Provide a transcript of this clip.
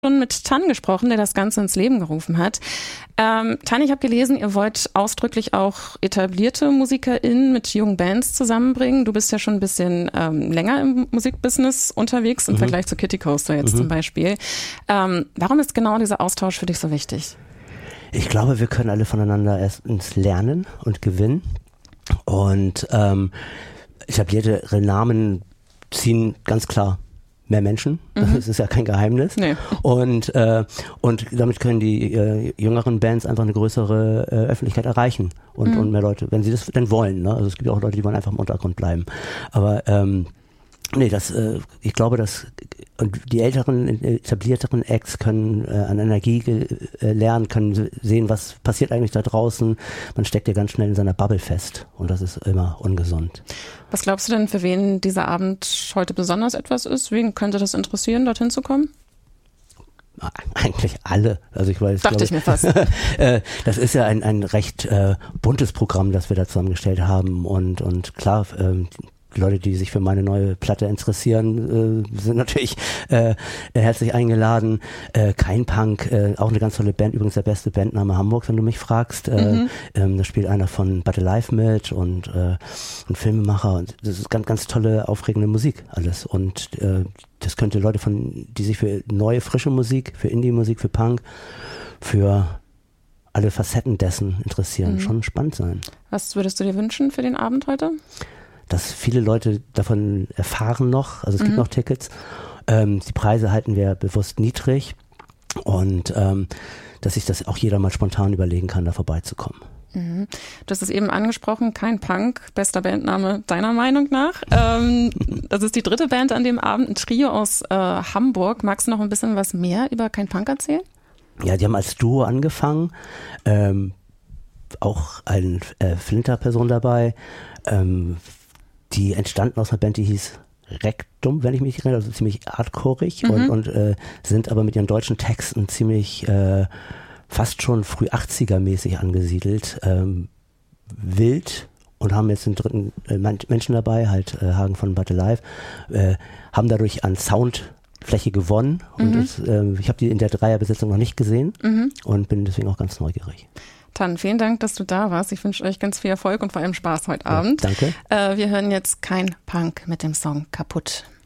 Schon mit Tan gesprochen, der das Ganze ins Leben gerufen hat. Tan, ich habe gelesen, ihr wollt ausdrücklich auch etablierte MusikerInnen mit jungen Bands zusammenbringen. Du bist ja schon ein bisschen länger im Musikbusiness unterwegs im Vergleich zu Kitty Coaster jetzt zum Beispiel. Warum ist genau dieser Austausch für dich so wichtig? Ich glaube, wir können alle voneinander erstens lernen und gewinnen. Und etablierte Namen ziehen ganz klar mehr Menschen, das ist ja kein Geheimnis. Nee. Und damit können die jüngeren Bands einfach eine größere Öffentlichkeit erreichen und mehr Leute, wenn sie das denn wollen. Ne? Also es gibt auch Leute, die wollen einfach im Untergrund bleiben. Aber ich glaube, dass die älteren, etablierteren Acts können an Energie lernen, können sehen, was passiert eigentlich da draußen. Man steckt ja ganz schnell in seiner Bubble fest und das ist immer ungesund. Was glaubst du denn, für wen dieser Abend heute besonders etwas ist? Wen könnte das interessieren, dorthin zu kommen? Eigentlich alle. Also Dachte ich mir fast. Das ist ja ein recht buntes Programm, das wir da zusammengestellt haben und klar, die Leute, die sich für meine neue Platte interessieren, sind natürlich herzlich eingeladen. Kein Punk, auch eine ganz tolle Band, übrigens der beste Bandname Hamburg, wenn du mich fragst. Da spielt einer von But Alive mit und ein Filmemacher. Und das ist ganz, ganz tolle, aufregende Musik alles. Und das könnte Leute die sich für neue, frische Musik, für Indie-Musik, für Punk, für alle Facetten dessen interessieren, schon spannend sein. Was würdest du dir wünschen für den Abend heute? Dass viele Leute davon erfahren noch, also es gibt noch Tickets. Die Preise halten wir bewusst niedrig und dass sich das auch jeder mal spontan überlegen kann, da vorbeizukommen. Du hast es eben angesprochen, kein Punk, bester Bandname deiner Meinung nach. Das ist die dritte Band an dem Abend, ein Trio aus Hamburg. Magst du noch ein bisschen was mehr über kein Punk erzählen? Ja, die haben als Duo angefangen, auch eine Flinter-Person dabei, die entstanden aus einer Band, die hieß Rektum, wenn ich mich erinnere, also ziemlich hardcoreig und sind aber mit ihren deutschen Texten ziemlich fast schon früh 80er-mäßig angesiedelt, wild und haben jetzt den dritten Menschen dabei, halt Hagen von But Alive, haben dadurch an Soundfläche gewonnen und ich habe die in der Dreierbesetzung noch nicht gesehen und bin deswegen auch ganz neugierig. Tan, vielen Dank, dass du da warst. Ich wünsche euch ganz viel Erfolg und vor allem Spaß heute Abend. Danke. Wir hören jetzt kein Punk mit dem Song Kaputt.